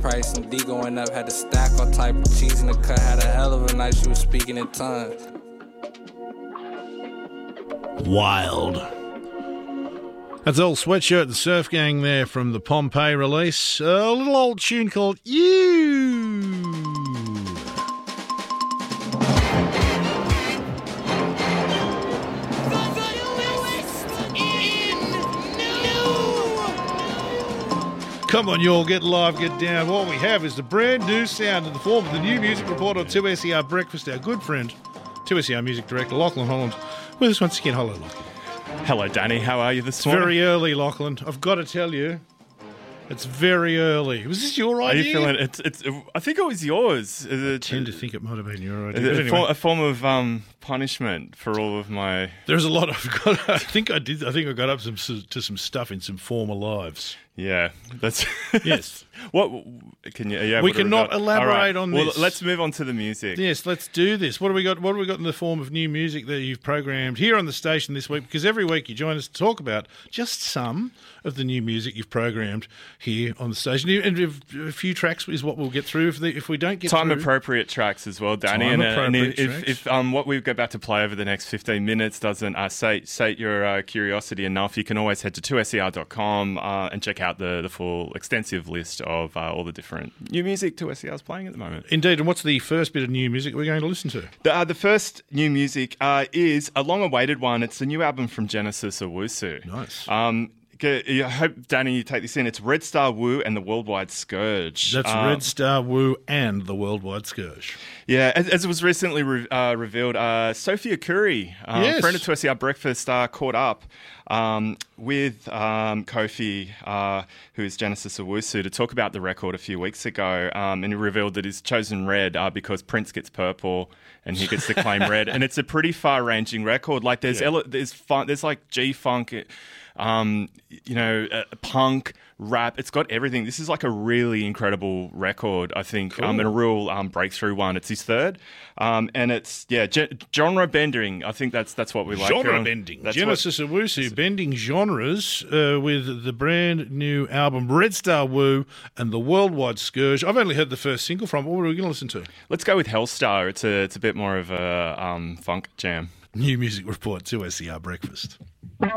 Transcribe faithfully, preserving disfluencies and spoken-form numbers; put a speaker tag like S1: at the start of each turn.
S1: price and D going up. Had to stack all type of cheese in the cut. Had a hell of a night, she was speaking in tongues.
S2: Wild. That's old Sweatshirt and Surf Gang there from the Pompeii release. A little old tune called You. Come on, y'all, get live, get down. What we have is the brand new sound in the form of the new music report on two S E R Breakfast. Our good friend, two S E R Music Director, Lachlan Holland, with us once again. Hello, Lachlan.
S3: Hello, Danny. How are you this
S2: It's
S3: morning?
S2: very early, Lachlan. I've got to tell you, it's very early. Was this your
S3: Are
S2: idea?
S3: you feeling it's? It's. I think it was yours. Is it,
S2: I tend to think it might have been your
S3: is
S2: idea.
S3: it
S2: But
S3: a,
S2: anyway,
S3: form, a form of um, punishment for all of my.
S2: there's a lot I've got. I think I did. I think I got up some to some stuff in some former lives.
S3: Yeah, that's
S2: Yes.
S3: What can you? Yeah,
S2: We
S3: what have
S2: cannot
S3: got?
S2: elaborate
S3: All right.
S2: on
S3: well,
S2: this.
S3: let's move on to the music.
S2: Yes, let's do this. What have we got? What have we got in the form of new music that you've programmed here on the station this week? Because every week you join us to talk about just some of the new music you've programmed here on the station. And a few tracks is what we'll get through. If, the, if we don't get
S3: Time
S2: through,
S3: appropriate tracks as well, Danny.
S2: Time
S3: and, uh, and
S2: appropriate
S3: if,
S2: tracks.
S3: if um, what we've got about to play over the next fifteen minutes doesn't uh, sate, sate your uh, curiosity enough, you can always head to two S E R dot com uh, and check out the, the full extensive list of uh, all the different new music two S E R is playing at the moment.
S2: Indeed. And what's the first bit of new music we're going to listen to?
S3: The, uh, the first new music uh, is a long-awaited one. It's a new album from Genesis Owusu.
S2: Nice.
S3: Um, I hope, Danny, you take this in. It's Red Star Wu and the Worldwide Scourge.
S2: That's
S3: Um,
S2: Red Star Wu and the Worldwide Scourge.
S3: Yeah, as, as was recently re- uh, revealed, uh, Sophia Curry, um,
S2: Yes.
S3: friend of two S E R Breakfast, uh, caught up um, with um, Kofi, uh, who is Genesis Owusu, to talk about the record a few weeks ago. Um, and he revealed that he's chosen red uh, because Prince gets purple and he gets to claim red. And it's a pretty far-ranging record. Like there's
S2: Yeah.
S3: ele- there's fun- there's like G-funk, um, you know, uh, punk, rap. It's got everything. This is like a really incredible record, I think,
S2: Cool.
S3: um, and a real um, breakthrough one. It's his third, um, and it's yeah, ge- genre bending. I think that's that's what we like.
S2: Genre
S3: Um,
S2: bending.
S3: That's
S2: Genesis Owusu bending genres uh, with the brand new album Red Star Wu and the Worldwide Scourge. I've only heard the first single from it. What are we going to listen to?
S3: what, let's go with Hellstar. It's a it's a bit more of a um, funk jam.
S2: New Music Report, two S E R Breakfast.